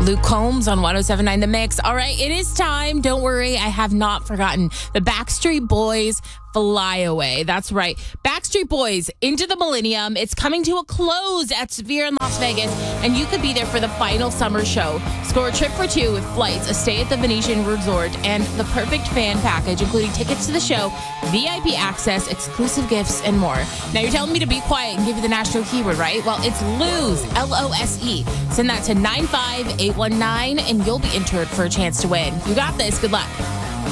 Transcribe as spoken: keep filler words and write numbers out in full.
Luke Combs on one oh seven point nine The Mix. All right, it is time. Don't worry, I have not forgotten. The Backstreet Boys Fly Away. That's right. Backstreet Boys Into the Millennium. It's coming to a close at Sphere in Las Vegas, and you could be there for the final summer show. Score a trip for two with flights, a stay at the Venetian Resort, and the perfect fan package, including tickets to the show, V I P access, exclusive gifts, and more. Now, you're telling me to be quiet and give you the national keyword, right? Well, it's LOSE, L O S E. Send that to nine five eight one nine, and you'll be entered for a chance to win. You got this. Good luck.